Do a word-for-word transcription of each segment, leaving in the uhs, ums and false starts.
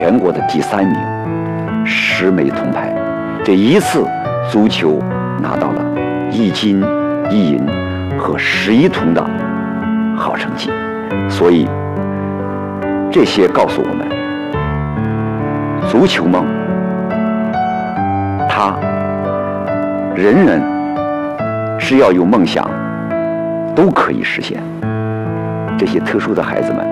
全国的第三名，十枚铜牌。这一次足球拿到了一金一银和十一铜的好成绩。所以这些告诉我们，足球梦它人人只要有梦想都可以实现。这些特殊的孩子们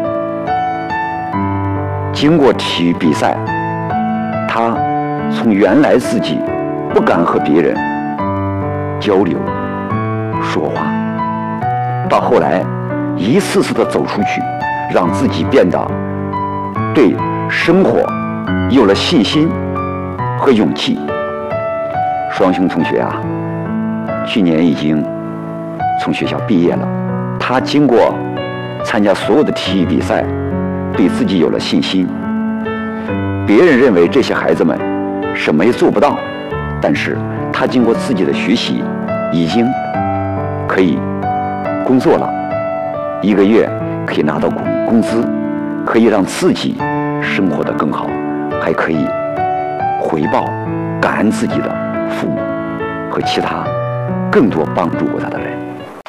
经过体育比赛，他从原来自己不敢和别人交流说话，到后来一次次的走出去，让自己变得对生活有了信心和勇气。双雄同学啊，去年已经从学校毕业了，他经过参加所有的体育比赛，对自己有了信心。别人认为这些孩子们什么也做不到，但是他经过自己的学习，已经可以工作了，一个月可以拿到工工资，可以让自己生活得更好，还可以回报感恩自己的父母和其他更多帮助过他的人。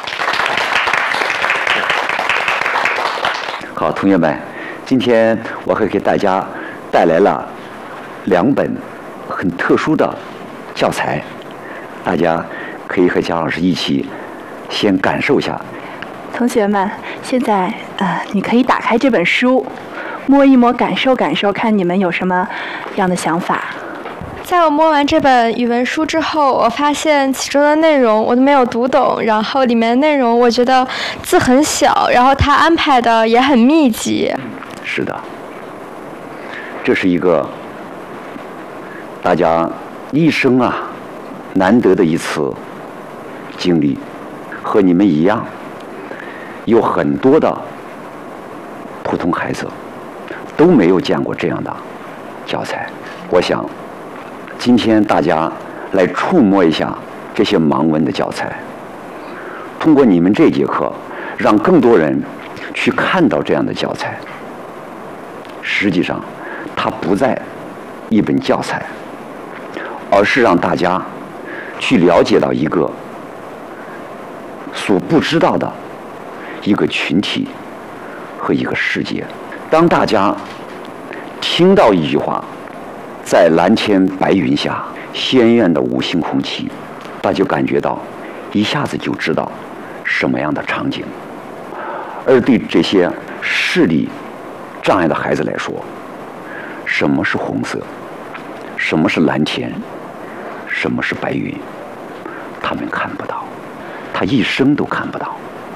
好，同学们，今天我还给大家带来了两本很特殊的教材，大家可以和姜老师一起先感受一下。 同学们，现在呃，你可以打开这本书，摸一摸，感受感受，看你们有什么样的想法。 在我摸完这本语文书之后，我发现其中的内容我都没有读懂，然后里面的内容我觉得字很小，然后它安排的也很密集。 是的，这是一个大家一生啊难得的一次经历，和你们一样，有很多的普通孩子都没有见过这样的教材。我想今天大家来触摸一下这些盲文的教材，通过你们这节课，让更多人去看到这样的教材。实际上它不在一本教材，而是让大家去了解到一个所不知道的一个群体和一个世界。当大家听到一句话，在蓝天白云下，鲜艳的五星红旗，大家就感觉到一下子就知道什么样的场景。而对这些视力障碍的孩子来说，什么是红色，什么是蓝天，什么是白云，他们看不到，他一生都看不到。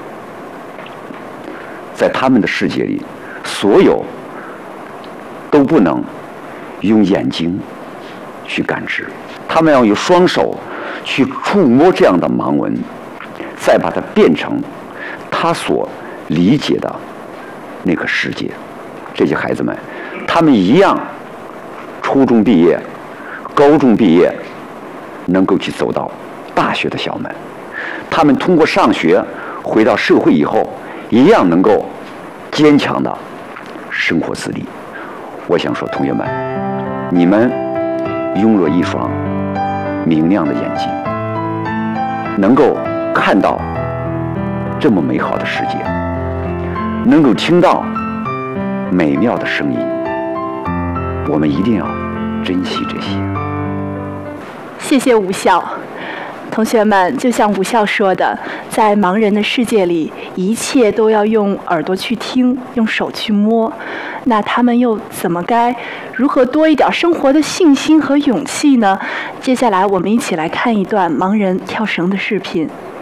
在他们的世界里，所有都不能用眼睛去感知，他们要用双手去触摸这样的盲文，再把它变成他所理解的那个世界。这些孩子们，他们一样，初中毕业、高中毕业，能够去走到大学的校门。他们通过上学回到社会以后，一样能够坚强的生活自理。我想说，同学们，你们拥有一双明亮的眼睛，能够看到这么美好的世界，能够听到美妙的声音，我们一定要珍惜这些。 谢谢武校。同学们，就像武校说的，在盲人的世界里，一切都要用耳朵去听，用手去摸。那他们又怎么该如何多一点生活的信心和勇气呢？接下来我们一起来看一段盲人跳绳的视频。